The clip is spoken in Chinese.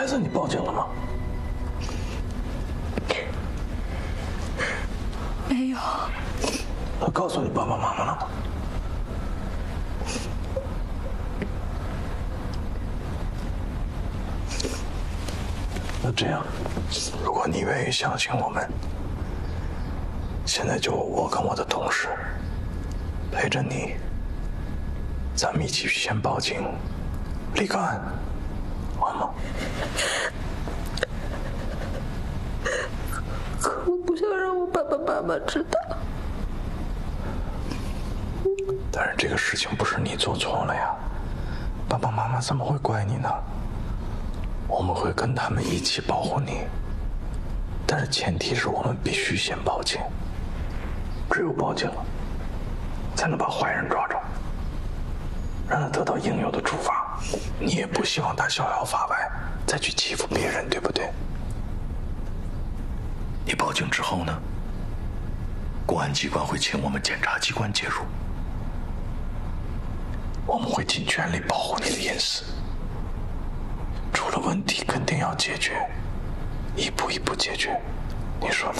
孩子，你报警了吗？ 没有。 他告诉你爸爸妈妈了吗？那这样，如果你愿意相信我们，现在就我跟我的同事陪着你，咱们一起先报警，立个案，好吗？ 可我不想让我爸爸妈妈知道。 但是这个事情不是你做错了呀，爸爸妈妈怎么会怪你呢？我们会跟他们一起保护你，但是前提是我们必须先报警，只有报警了，才能把坏人抓住，让他得到应有的处罚。你也不希望他逍遥法外，再去欺负别人，对不对？你报警之后呢，公安机关会请我们检察机关介入，我们会尽全力保护你的隐私。出了问题肯定要解决，一步一步解决，你说呢？